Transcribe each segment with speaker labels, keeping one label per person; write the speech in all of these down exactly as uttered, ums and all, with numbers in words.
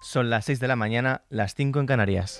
Speaker 1: Son las seis de la mañana, las cinco en Canarias.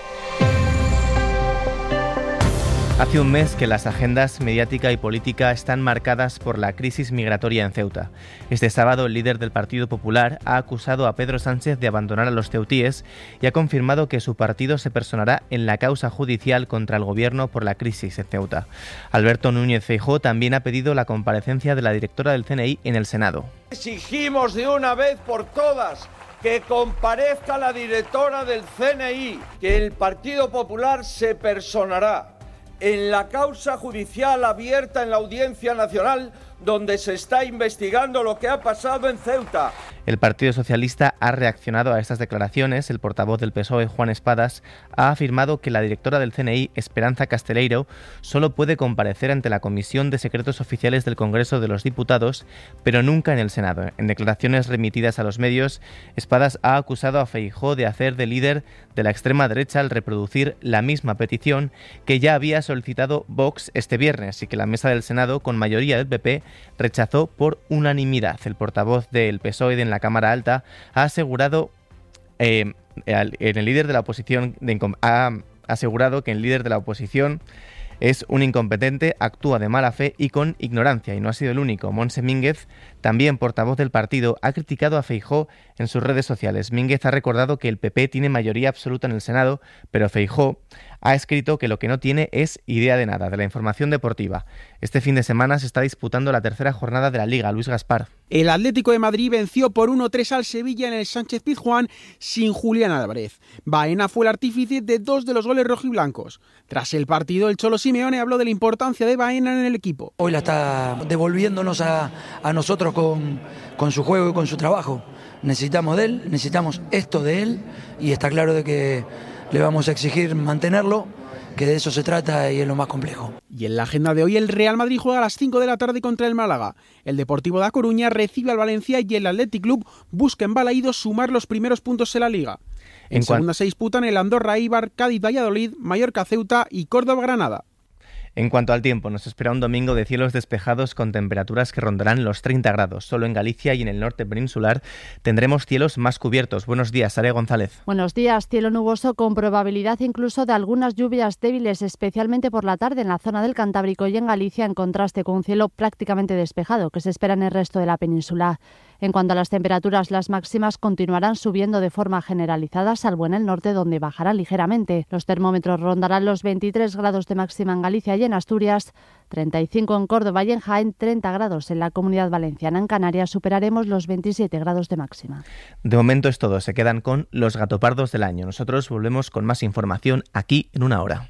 Speaker 1: Hace un mes que las agendas mediática y política están marcadas por la crisis migratoria en Ceuta. Este sábado, el líder del Partido Popular ha acusado a Pedro Sánchez de abandonar a los ceutíes y ha confirmado que su partido se personará en la causa judicial contra el gobierno por la crisis en Ceuta. Alberto Núñez Feijóo también ha pedido la comparecencia de la directora del C N I en el Senado.
Speaker 2: Exigimos de una vez por todas que comparezca la directora del C N I, que el Partido Popular se personará en la causa judicial abierta en la Audiencia Nacional, donde se está investigando lo que ha pasado en Ceuta.
Speaker 1: El Partido Socialista ha reaccionado a estas declaraciones. El portavoz del P S O E, Juan Espadas, ha afirmado que la directora del C N I, Esperanza Casteleiro, solo puede comparecer ante la Comisión de Secretos Oficiales del Congreso de los Diputados, pero nunca en el Senado. En declaraciones remitidas a los medios, Espadas ha acusado a Feijóo de hacer de líder de la extrema derecha al reproducir la misma petición que ya había solicitado Vox este viernes y que la mesa del Senado, con mayoría del P P, rechazó por unanimidad. El portavoz del P S O E en la Cámara Alta ha asegurado eh, en el líder de la oposición de, ha asegurado que el líder de la oposición es un incompetente, actúa de mala fe y con ignorancia, y no ha sido el único. Montse Mínguez, también portavoz del partido, ha criticado a Feijóo en sus redes sociales. Mínguez ha recordado que el P P tiene mayoría absoluta en el Senado, pero Feijóo ha escrito que lo que no tiene es idea de nada. De la información deportiva. Este fin de semana se está disputando la tercera jornada de la Liga. Luis Gaspar.
Speaker 3: El Atlético de Madrid venció por uno tres al Sevilla en el Sánchez-Pizjuán sin Julián Álvarez. Baena fue el artífice de dos de los goles rojiblancos. Tras el partido, el Cholo Simeone habló de la importancia de Baena en el equipo.
Speaker 4: Hoy la está devolviéndonos a, a nosotros con, con su juego y con su trabajo. Necesitamos de él, necesitamos esto de él, y está claro de que le vamos a exigir mantenerlo, que de eso se trata y es lo más complejo.
Speaker 3: Y en la agenda de hoy, el Real Madrid juega a las cinco de la tarde contra el Málaga. El Deportivo de A Coruña recibe al Valencia y el Athletic Club busca en Balaído sumar los primeros puntos en la Liga. En, en segunda cuan... se disputan el Andorra Eibar, Cádiz Valladolid, Mallorca Ceuta y Córdoba Granada.
Speaker 1: En cuanto al tiempo, nos espera un domingo de cielos despejados con temperaturas que rondarán los treinta grados. Solo en Galicia y en el norte peninsular tendremos cielos más cubiertos. Buenos días, Sara González.
Speaker 5: Buenos días, cielo nuboso con probabilidad incluso de algunas lluvias débiles, especialmente por la tarde en la zona del Cantábrico y en Galicia, en contraste con un cielo prácticamente despejado que se espera en el resto de la península. En cuanto a las temperaturas, las máximas continuarán subiendo de forma generalizada, salvo en el norte, donde bajarán ligeramente. Los termómetros rondarán los veintitrés grados de máxima en Galicia y en Asturias, treinta y cinco en Córdoba y en Jaén, treinta grados en la Comunidad Valenciana. En Canarias superaremos los veintisiete grados de máxima.
Speaker 1: De momento es todo, se quedan con los gatopardos del año. Nosotros volvemos con más información aquí en una hora.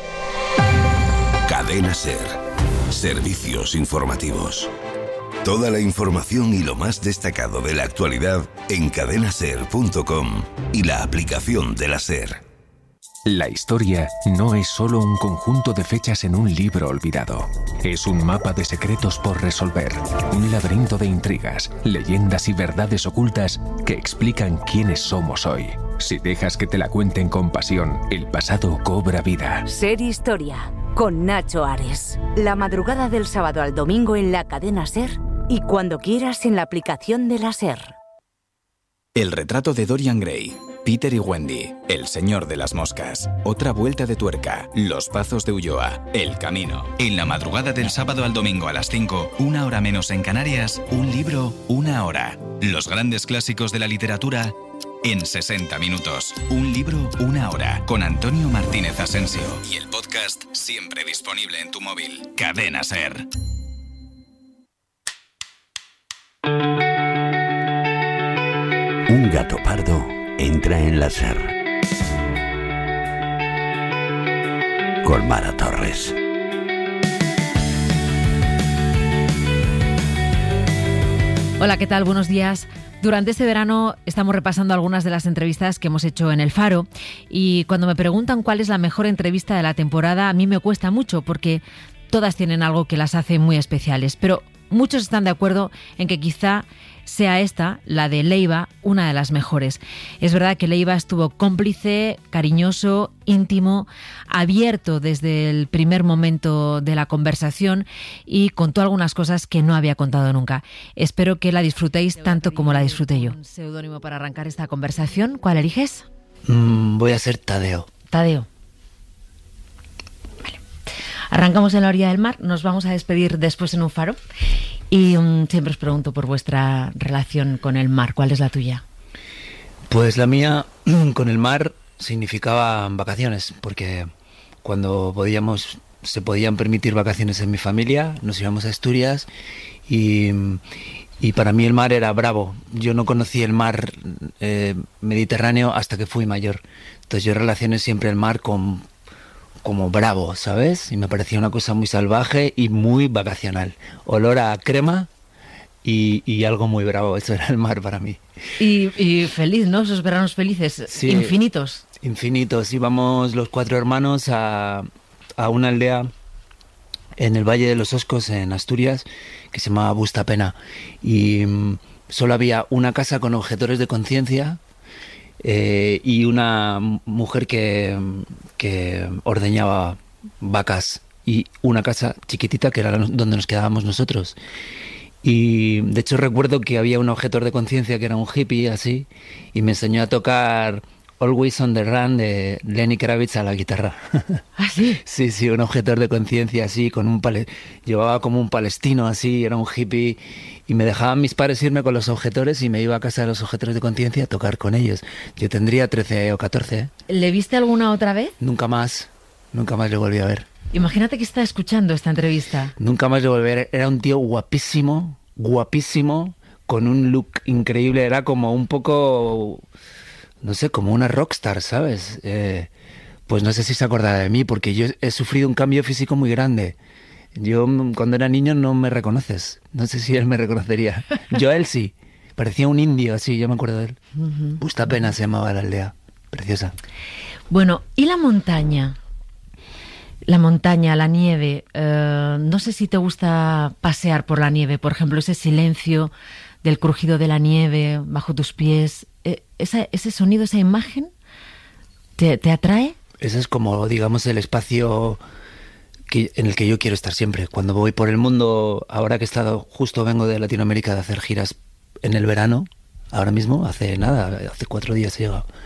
Speaker 6: Cadena SER. Servicios informativos. Toda la información y lo más destacado de la actualidad en cadena ser punto com y la aplicación de la SER.
Speaker 7: La historia no es solo un conjunto de fechas en un libro olvidado. Es un mapa de secretos por resolver, un laberinto de intrigas, leyendas y verdades ocultas que explican quiénes somos hoy. Si dejas que te la cuenten con pasión, el pasado cobra vida.
Speaker 8: SER Historia, con Nacho Ares. La madrugada del sábado al domingo en la cadena SER y cuando quieras en la aplicación de la SER.
Speaker 9: El retrato de Dorian Gray, Peter y Wendy, El señor de las moscas, Otra vuelta de tuerca, Los pazos de Ulloa, El camino. En la madrugada del sábado al domingo a las cinco, una hora menos en Canarias, un libro, una hora. Los grandes clásicos de la literatura en sesenta minutos. Un libro, una hora. Con Antonio Martínez Asensio. Y el podcast siempre disponible en tu móvil. Cadena SER.
Speaker 10: Un gato pardo entra en la SER. Con Mara Torres.
Speaker 11: Hola, ¿qué tal? Buenos días. Durante este verano estamos repasando algunas de las entrevistas que hemos hecho en El Faro y cuando me preguntan cuál es la mejor entrevista de la temporada, a mí me cuesta mucho porque todas tienen algo que las hace muy especiales, pero muchos están de acuerdo en que quizá sea esta, la de Leiva, una de las mejores. Es verdad que Leiva estuvo cómplice, cariñoso, íntimo, abierto desde el primer momento de la conversación y contó algunas cosas que no había contado nunca. Espero que la disfrutéis tanto como la disfruté yo. Un seudónimo para arrancar esta conversación. ¿Cuál eliges?
Speaker 12: Mm, voy a ser Tadeo.
Speaker 11: Tadeo. Vale. Arrancamos en la orilla del mar, nos vamos a despedir después en un faro y um, siempre os pregunto por vuestra relación con el mar. ¿Cuál es la tuya?
Speaker 12: Pues la mía con el mar significaba vacaciones, porque cuando podíamos, se podían permitir vacaciones en mi familia, nos íbamos a Asturias y, y para mí el mar era bravo. Yo no conocí el mar eh, Mediterráneo hasta que fui mayor. Entonces yo relacioné siempre el mar con como bravo, ¿sabes? Y me parecía una cosa muy salvaje y muy vacacional. Olor a crema y, y algo muy bravo. Eso era el mar para mí.
Speaker 11: Y, y feliz, ¿no? Esos veranos felices, sí, infinitos.
Speaker 12: Infinitos. Íbamos los cuatro hermanos a, a una aldea en el Valle de los Oscos, en Asturias, que se llamaba Bustapena. Y um, solo había una casa con objetores de conciencia eh, y una mujer que, que ordeñaba vacas y una casa chiquitita que era donde nos quedábamos nosotros. Y de hecho recuerdo que había un objetor de conciencia que era un hippie así y me enseñó a tocar Always on the Run de Lenny Kravitz a la guitarra.
Speaker 11: ¿Ah, sí?
Speaker 12: Sí, sí, un objetor de conciencia así, con un pale... llevaba como un palestino así, era un hippie y me dejaban mis padres irme con los objetores y me iba a casa de los objetores de conciencia a tocar con ellos. Yo tendría trece o catorce. ¿eh?
Speaker 11: ¿Le viste alguna otra vez?
Speaker 12: Nunca más, nunca más le volví a ver.
Speaker 11: Imagínate que está escuchando esta entrevista.
Speaker 12: Nunca más le volví a ver. Era un tío guapísimo, guapísimo, con un look increíble. Era como un poco, no sé, como una rockstar, ¿sabes? Eh, pues no sé si se acordará de mí, porque yo he sufrido un cambio físico muy grande. Yo cuando era niño no me reconoces. No sé si él me reconocería. Yo a él sí. Parecía un indio así, yo me acuerdo de él. Uh-huh. Bustapena se llamaba la aldea. Preciosa.
Speaker 11: Bueno, ¿y la montaña? La montaña, la nieve, eh, no sé si te gusta pasear por la nieve, por ejemplo, ese silencio del crujido de la nieve bajo tus pies, eh, esa, ese sonido, esa imagen, ¿te, te atrae?
Speaker 12: Ese es como, digamos, el espacio que, en el que yo quiero estar siempre. Cuando voy por el mundo, ahora que he estado, justo vengo de Latinoamérica de hacer giras en el verano, ahora mismo, hace nada, hace cuatro días he llegado.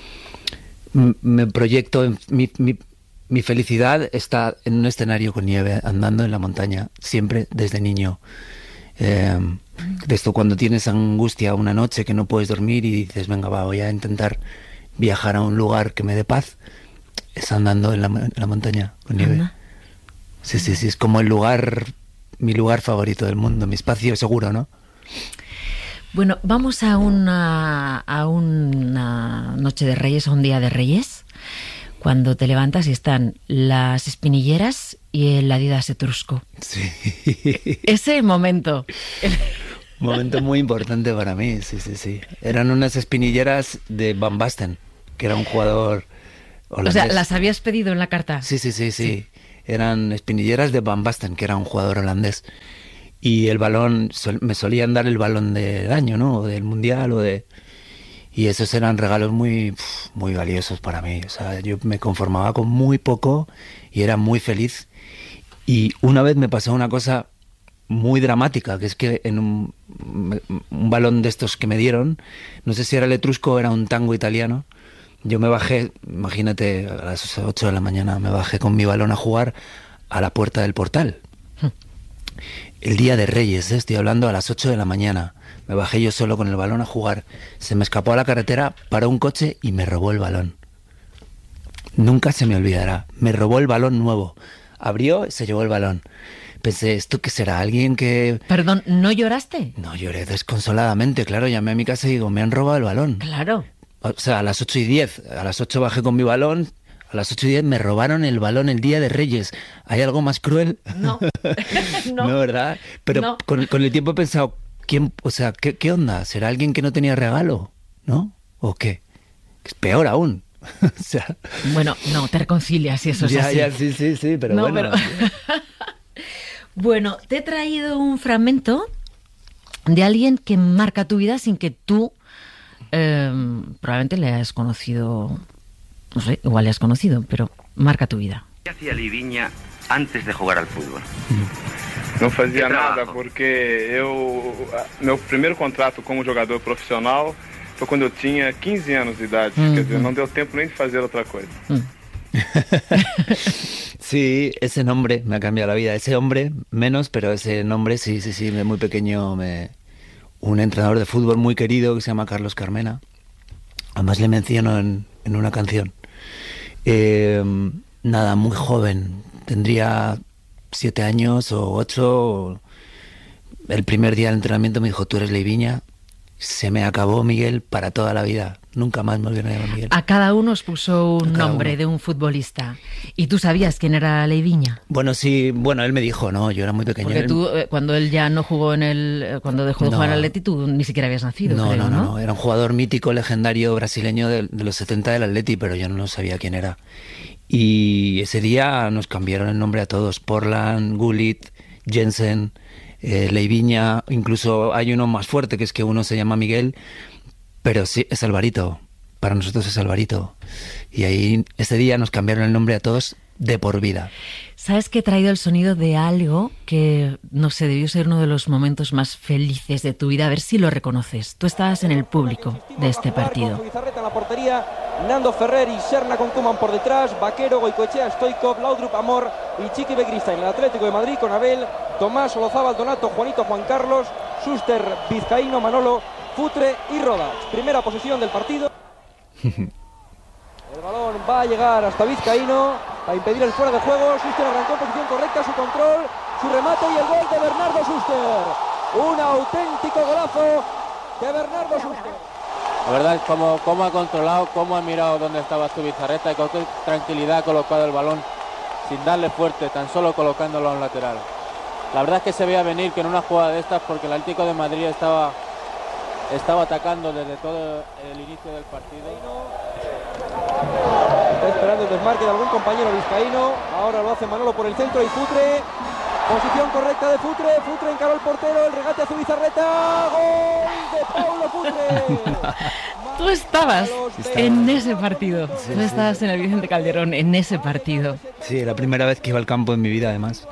Speaker 12: Me proyecto en mi... mi Mi felicidad está en un escenario con nieve, andando en la montaña, siempre desde niño. Eh, de esto cuando tienes angustia una noche que no puedes dormir y dices, venga, va, voy a intentar viajar a un lugar que me dé paz, es andando en la, en la montaña con nieve. Anda. Sí, sí, sí, es como el lugar, mi lugar favorito del mundo, mi espacio seguro, ¿no?
Speaker 11: Bueno, vamos a una, a una noche de Reyes, a un día de Reyes. Cuando te levantas y están las espinilleras y el Adidas Etrusco.
Speaker 12: Sí.
Speaker 11: Ese momento.
Speaker 12: Momento muy importante para mí, sí, sí, sí. Eran unas espinilleras de Van Basten, que era un jugador holandés.
Speaker 11: O sea, ¿las habías pedido en la carta?
Speaker 12: Sí, sí, sí, sí. sí. Eran espinilleras de Van Basten, que era un jugador holandés. Y el balón, sol, me solían dar el balón del año, ¿no? O del mundial o de... Y esos eran regalos muy, muy valiosos para mí. O sea, yo me conformaba con muy poco y era muy feliz. Y una vez me pasó una cosa muy dramática, que es que en un, un balón de estos que me dieron, no sé si era el Etrusco o era un tango italiano, yo me bajé, imagínate, a las ocho de la mañana, me bajé con mi balón a jugar a la puerta del portal. El día de Reyes, ¿eh? Estoy hablando a las ocho de la mañana. Me bajé yo solo con el balón a jugar. Se me escapó a la carretera, paró un coche y me robó el balón. Nunca se me olvidará. Me robó el balón nuevo. Abrió y se llevó el balón. Pensé, ¿esto qué será? ¿Alguien que...?
Speaker 11: Perdón, ¿no lloraste?
Speaker 12: No, lloré desconsoladamente, claro. Llamé a mi casa y digo, me han robado el balón.
Speaker 11: Claro.
Speaker 12: O sea, a las ocho y diez. A las ocho bajé con mi balón. A las ocho y diez me robaron el balón el día de Reyes. ¿Hay algo más cruel?
Speaker 11: No.
Speaker 12: no. No, ¿verdad? Pero no. Con, con el tiempo he pensado... ¿Quién, o sea, ¿qué, ¿qué onda? ¿Será alguien que no tenía regalo? ¿No? ¿O qué? Es peor aún. O sea...
Speaker 11: Bueno, no, te reconcilias si eso es
Speaker 12: ya,
Speaker 11: así.
Speaker 12: Ya, sí, sí, sí, pero no, bueno. Pero...
Speaker 11: bueno, te he traído un fragmento de alguien que marca tu vida sin que tú eh, probablemente le hayas conocido, no sé, igual le has conocido, pero marca tu vida.
Speaker 13: ¿Qué hacía Leivinha antes de jugar al fútbol?
Speaker 14: Não fazia nada, porque eu meu primeiro contrato como jogador profissional foi quando eu tinha quinze anos de idade, mm. quer dizer, não deu tempo nem de fazer outra coisa.
Speaker 12: Mm. Sí, ese nombre me ha cambiado la vida. Ese hombre menos, pero ese nombre sí, sí, sí, de muy pequeño me... un entrenador de fútbol muy querido que se llama Carlos Carmena. Además le menciono en, en una canción. Eh, nada, muy joven, tendría siete años o ocho. El primer día del entrenamiento me dijo, tú eres Leivinha. Se me acabó, Miguel, para toda la vida. Nunca más me volvieron a llamar Miguel.
Speaker 11: A cada uno os puso un nombre uno. de un futbolista. ¿Y tú sabías quién era Leivinha?
Speaker 12: Bueno, sí, bueno, él me dijo, no, yo era muy pequeño.
Speaker 11: Porque tú, eh, cuando él ya no jugó en el... Cuando dejó de no. jugar en el Atleti, tú ni siquiera habías nacido,
Speaker 12: no,
Speaker 11: creo,
Speaker 12: no,
Speaker 11: ¿no?
Speaker 12: No, no, era un jugador mítico, legendario, brasileño de, de los setenta del Atleti, pero yo no sabía quién era. Y ese día nos cambiaron el nombre a todos. Portland, Gullit, Jensen... Eh, Leivinha, incluso hay uno más fuerte, que es que uno se llama Miguel, pero sí, es Alvarito, para nosotros es Alvarito. Y ahí, ese día nos cambiaron el nombre a todos de por vida.
Speaker 11: ¿Sabes que he traído el sonido de algo que, no sé, debió ser uno de los momentos más felices de tu vida? A ver si lo reconoces. Tú estabas en el público de este partido.
Speaker 15: En la portería, Nando Ferrer y Serna con Koeman por detrás, Vaquero, Goicoechea, Stoikov, Laudrup, Amor y Chiqui Begiristain. En el Atlético de Madrid con Abel, Tomás, Olazábal, Donato, Juanito, Juan Carlos, Schuster, Vizcaíno, Manolo, Futre y Rodas. Primera posesión del partido. El balón va a llegar hasta Vizcaíno para impedir el fuera de juego. Schuster arrancó en posición correcta, su control, su remate y el gol de Bernardo Schuster. Un auténtico golazo de Bernardo Schuster.
Speaker 16: La verdad es como, como ha controlado, cómo ha mirado dónde estaba tu Bizarreta y con qué tranquilidad ha colocado el balón sin darle fuerte, tan solo colocándolo a un lateral. La verdad es que se veía venir que en una jugada de estas, porque el Atlético de Madrid estaba, estaba atacando desde todo el inicio del partido.
Speaker 15: Está esperando el desmarque de algún compañero vizcaíno. Ahora lo hace Manolo por el centro y Futre. Posición correcta de Futre. Futre encaró el portero. El regate a Zubizarreta. ¡Gol de Paulo Futre!
Speaker 11: Tú estabas en ese partido. Sí, Tú estabas sí. en el Vicente Calderón en ese partido.
Speaker 12: Sí, la primera vez que iba al campo en mi vida, además.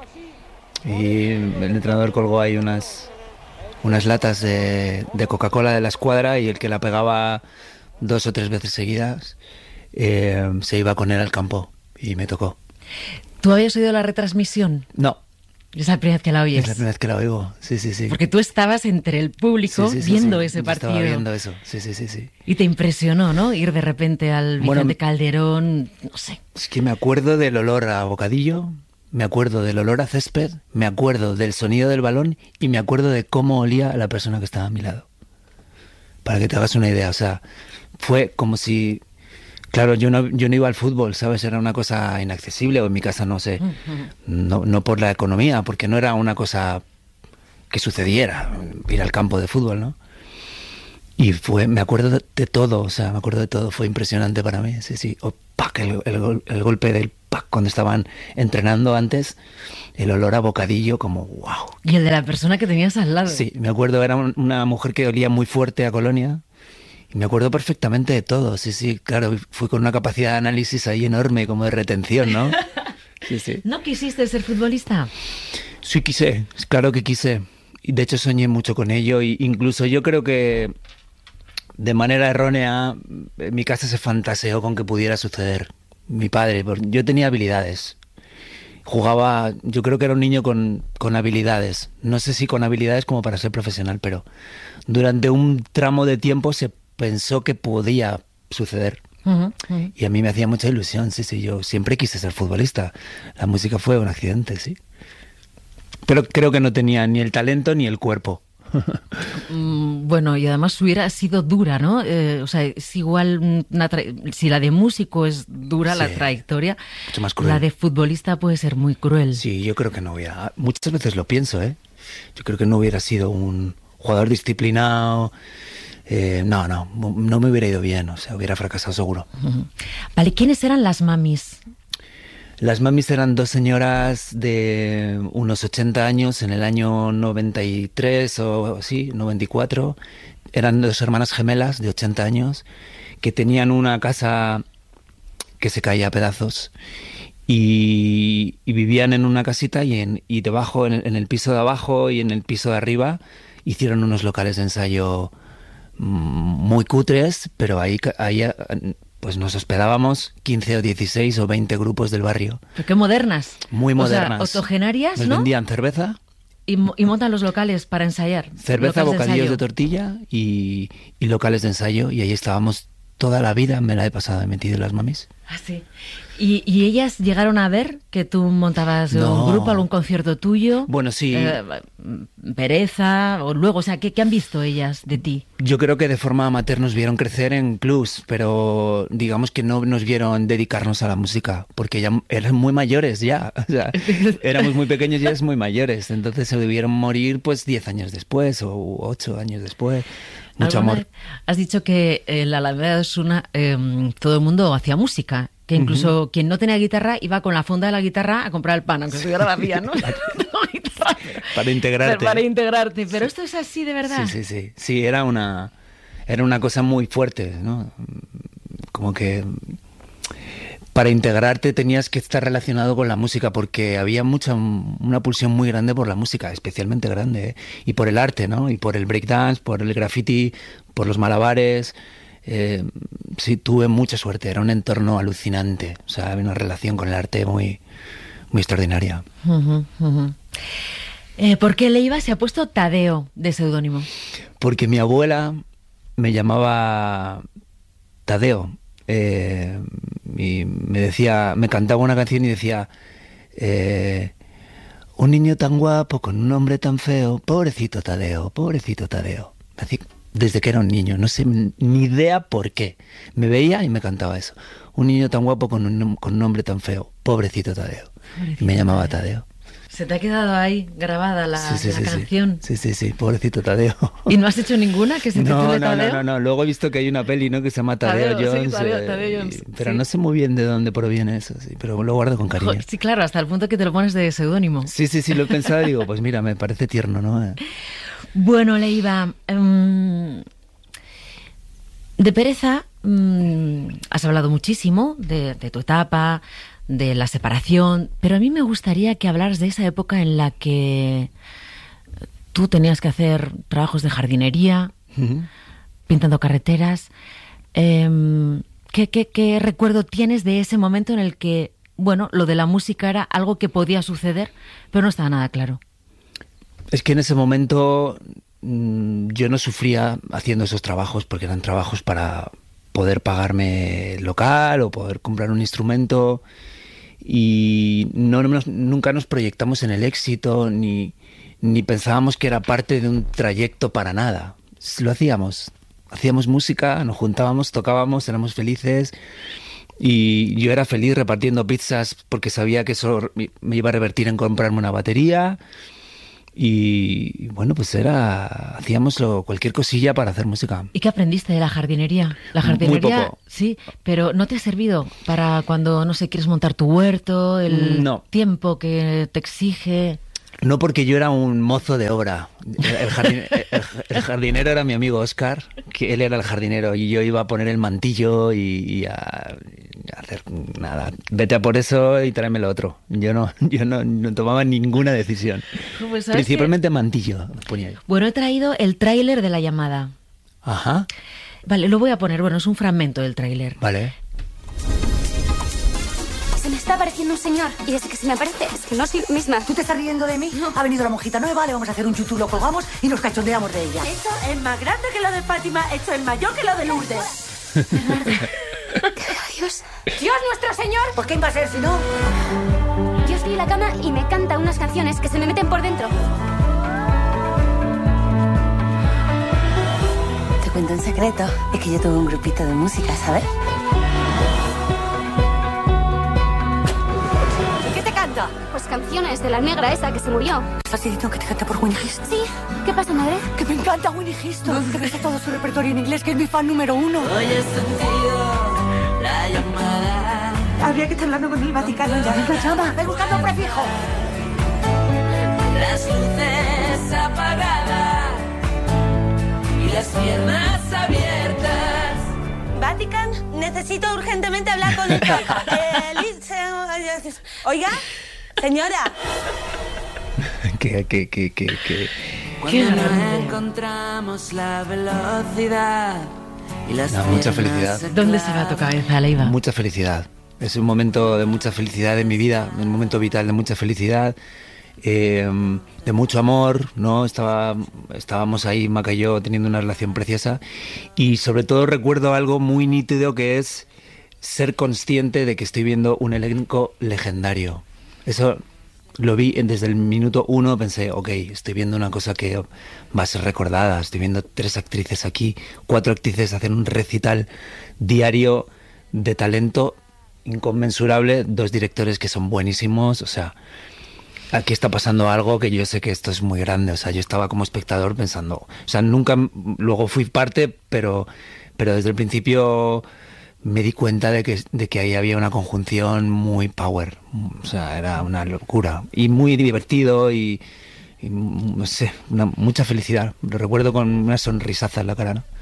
Speaker 12: Y el entrenador colgó ahí unas, unas latas de, de Coca-Cola de la escuadra y el que la pegaba dos o tres veces seguidas eh, se iba con él al campo y me tocó.
Speaker 11: ¿Tú habías oído la retransmisión?
Speaker 12: No.
Speaker 11: Es la primera vez que la oyes.
Speaker 12: Es la primera vez que la oigo, sí, sí, sí.
Speaker 11: Porque tú estabas entre el público sí, sí, sí, viendo sí. ese
Speaker 12: Yo
Speaker 11: partido.
Speaker 12: Estaba viendo eso, sí, sí, sí, sí.
Speaker 11: Y te impresionó, ¿no? Ir de repente al Vicente bueno, Calderón, no sé.
Speaker 12: Es que me acuerdo del olor a bocadillo, me acuerdo del olor a césped, me acuerdo del sonido del balón y me acuerdo de cómo olía la persona que estaba a mi lado. Para que te hagas una idea, o sea, fue como si... Claro, yo no, yo no iba al fútbol, ¿sabes? Era una cosa inaccesible, o en mi casa no sé, no, no por la economía, porque no era una cosa que sucediera, ir al campo de fútbol, ¿no? Y fue, me acuerdo de, de todo, o sea, me acuerdo de todo, fue impresionante para mí, sí, sí. O, ¡pac! El, el, el golpe del ¡pac! Cuando estaban entrenando antes, el olor a bocadillo, como wow.
Speaker 11: Y el de la persona que tenías al lado.
Speaker 12: Sí, me acuerdo, era una mujer que olía muy fuerte a Colonia. Me acuerdo perfectamente de todo, sí, sí, claro, fui con una capacidad de análisis ahí enorme, como de retención, ¿no? Sí, sí.
Speaker 11: ¿No quisiste ser futbolista?
Speaker 12: Sí quise, claro que quise. Y de hecho soñé mucho con ello, e incluso yo creo que de manera errónea en mi casa se fantaseó con que pudiera suceder. Mi padre, yo tenía habilidades. Jugaba, yo creo que era un niño con, con habilidades. No sé si con habilidades como para ser profesional, pero durante un tramo de tiempo se pensó que podía suceder. Uh-huh, uh-huh. Y a mí me hacía mucha ilusión, sí, sí, yo siempre quise ser futbolista. La música fue un accidente, sí. Pero creo que no tenía ni el talento ni el cuerpo.
Speaker 11: mm, bueno, y además hubiera sido dura, ¿no? Eh, o sea, es igual, una tra- si la de músico es dura, sí, la trayectoria,
Speaker 12: mucho más cruel.
Speaker 11: La de futbolista puede ser muy cruel.
Speaker 12: Sí, yo creo que no hubiera, muchas veces lo pienso, ¿eh? Yo creo que no hubiera sido un jugador disciplinado. Eh, no, no, no me hubiera ido bien, o sea, hubiera fracasado seguro.
Speaker 11: Uh-huh. Vale, ¿quiénes eran las mamis?
Speaker 12: Las mamis eran dos señoras de unos ochenta años en el año noventa y tres o sí, noventa y cuatro. Eran dos hermanas gemelas de ochenta años que tenían una casa que se caía a pedazos y, y vivían en una casita y, en, y debajo, en el, en el piso de abajo y en el piso de arriba, hicieron unos locales de ensayo muy cutres, pero ahí... ahí pues nos hospedábamos quince o dieciséis o veinte grupos del barrio.
Speaker 11: Pero qué modernas.
Speaker 12: Muy modernas.
Speaker 11: O sea, octogenarias,
Speaker 12: nos
Speaker 11: ¿no?
Speaker 12: vendían cerveza.
Speaker 11: Y, y montan los locales para ensayar.
Speaker 12: Cerveza, bocadillos de,
Speaker 11: de
Speaker 12: tortilla y, y locales de ensayo. Y ahí estábamos toda la vida, me la he pasado de metido en las mamis.
Speaker 11: Ah, sí. ¿Y, y ellas llegaron a ver que tú montabas no. un grupo, algún concierto tuyo?
Speaker 12: Bueno, sí.
Speaker 11: Eh, pereza, o luego, o sea, ¿qué, ¿qué han visto ellas de ti?
Speaker 12: Yo creo que de forma amateur nos vieron crecer en clubs, pero digamos que no nos vieron dedicarnos a la música, porque ya eran muy mayores ya. O sea, éramos muy pequeños y ellas muy mayores, entonces se debieron morir pues diez años después o ocho años después. Mucho amor.
Speaker 11: Has dicho que en la Alameda de Osuna eh, todo el mundo hacía música, que incluso uh-huh. quien no tenía guitarra iba con la funda de la guitarra a comprar el pan, aunque estuviera vacía, ¿no?
Speaker 12: Para integrarte.
Speaker 11: Para integrarte. Pero esto es así de verdad.
Speaker 12: Sí, sí, sí. Sí, era una, era una cosa muy fuerte, ¿no? Como que para integrarte tenías que estar relacionado con la música, porque había mucha una pulsión muy grande por la música, especialmente grande, ¿eh? Y por el arte, ¿no? Y por el breakdance, por el graffiti, por los malabares. Eh, sí, tuve mucha suerte, era un entorno alucinante, o sea, había una relación con el arte muy, muy extraordinaria.
Speaker 11: Uh-huh, uh-huh. Eh, ¿Por qué Leiva se ha puesto Tadeo de seudónimo?
Speaker 12: Porque mi abuela me llamaba Tadeo. Eh, y me decía, me cantaba una canción y decía eh, un niño tan guapo con un hombre tan feo, pobrecito Tadeo, pobrecito Tadeo. Así, desde que era un niño, no sé ni idea por qué. Me veía y me cantaba eso. Un niño tan guapo con un, con un hombre tan feo, pobrecito Tadeo. Pobrecito y me llamaba Tadeo.
Speaker 11: ¿Se te ha quedado ahí grabada la,
Speaker 12: sí, sí,
Speaker 11: la
Speaker 12: sí,
Speaker 11: canción?
Speaker 12: Sí, sí, sí, pobrecito Tadeo.
Speaker 11: ¿Y no has hecho ninguna que se titule
Speaker 12: no, no,
Speaker 11: Tadeo?
Speaker 12: No, no, no, luego he visto que hay una peli, ¿no?, que se llama Tadeo, Tadeo Jones.
Speaker 11: Sí, Tadeo,
Speaker 12: eh,
Speaker 11: Tadeo Jones.
Speaker 12: Y, pero
Speaker 11: sí.
Speaker 12: no sé muy bien de dónde proviene eso, sí, pero lo guardo con cariño.
Speaker 11: Sí, claro, hasta el punto que te lo pones de seudónimo.
Speaker 12: Sí, sí, sí, lo he pensado y digo, pues mira, me parece tierno, ¿no? Eh.
Speaker 11: Bueno, Leiva, um, de Pereza um, has hablado muchísimo de, de tu etapa, de la separación, pero a mí me gustaría que hablaras de esa época en la que tú tenías que hacer trabajos de jardinería, uh-huh. pintando carreteras. Eh, ¿qué, qué, ¿Qué recuerdo tienes de ese momento en el que, bueno, lo de la música era algo que podía suceder, pero no estaba nada claro?
Speaker 12: Es que en ese momento mmm, yo no sufría haciendo esos trabajos, porque eran trabajos para poder pagarme local o poder comprar un instrumento, y no nos, nunca nos proyectamos en el éxito ni, ni pensábamos que era parte de un trayecto para nada. Lo hacíamos, hacíamos música, nos juntábamos, tocábamos, éramos felices, y yo era feliz repartiendo pizzas porque sabía que eso me iba a revertir en comprarme una batería. Y bueno, pues era hacíamos lo, cualquier cosilla para hacer música.
Speaker 11: ¿Y qué aprendiste de la jardinería? La jardinería,
Speaker 12: muy poco.
Speaker 11: Sí, pero ¿no te ha servido para cuando, no sé, quieres montar tu huerto, el
Speaker 12: no.
Speaker 11: tiempo que te exige?
Speaker 12: No, porque yo era un mozo de obra. El, jardin, el, el jardinero era mi amigo Óscar, que él era el jardinero, y yo iba a poner el mantillo y, y a, a hacer nada. Vete a por eso y tráeme lo otro. Yo no, yo no, no tomaba ninguna decisión.
Speaker 11: Pues,
Speaker 12: principalmente que... mantillo ponía yo.
Speaker 11: Bueno, he traído el tráiler de La Llamada.
Speaker 12: Ajá.
Speaker 11: Vale, lo voy a poner. Bueno, es un fragmento del tráiler.
Speaker 12: Vale.
Speaker 17: Se me está apareciendo un señor. Y desde que se me aparece, es que no soy la misma.
Speaker 18: ¿Tú te estás riendo de mí?
Speaker 17: No.
Speaker 18: Ha venido la monjita nueva, le vamos a hacer un chutu, lo colgamos y nos cachondeamos de ella.
Speaker 19: Esto es más grande que lo de Fátima, esto es mayor que lo de Lourdes.
Speaker 17: Dios. Dios nuestro Señor.
Speaker 18: ¿Por quién va a ser si no?
Speaker 17: Yo estoy en la cama y me canta unas canciones que se me meten por dentro.
Speaker 19: Te cuento un secreto. Es que yo tuve un grupito de música, ¿sabes?
Speaker 17: Pues canciones de la negra esa que se murió.
Speaker 18: ¿Estás diciendo que te canta por Winnie Houston?
Speaker 17: Sí. ¿Qué pasa, madre?
Speaker 18: Que me encanta Winnie Houston. Que me sé todo su repertorio en inglés, que es mi fan número uno.
Speaker 19: Hoy he sentido la llamada
Speaker 18: Habría que estar hablando con el Vaticano ya. Venga, llama, ve buscando un prefijo.
Speaker 20: Las luces apagadas y las piernas abiertas.
Speaker 19: Vatican, necesito urgentemente hablar con el Papa. Eh, Liz- Oiga, señora.
Speaker 12: que, que, que, que, que...
Speaker 20: Cuando no encontramos la velocidad y las
Speaker 12: No, mucha felicidad.
Speaker 11: ¿Dónde se va tu cabeza, Leiva?
Speaker 12: Mucha felicidad. Es un momento de mucha felicidad en mi vida, un momento vital de mucha felicidad, eh, de mucho amor, ¿no? Estaba, estábamos ahí, Maca y yo, teniendo una relación preciosa, y sobre todo recuerdo algo muy nítido, que es ser consciente de que estoy viendo un elenco legendario. Eso lo vi desde el minuto uno, pensé, ok, estoy viendo una cosa que va a ser recordada, estoy viendo tres actrices aquí, cuatro actrices hacen un recital diario de talento inconmensurable, dos directores que son buenísimos, o sea, aquí está pasando algo que yo sé que esto es muy grande, o sea, yo estaba como espectador pensando, o sea, nunca, luego fui parte, pero, pero desde el principio me di cuenta de que, de que ahí había una conjunción muy power, o sea, era una locura, y muy divertido y, y no sé, una, mucha felicidad, lo recuerdo con una sonrisaza en la cara, ¿no?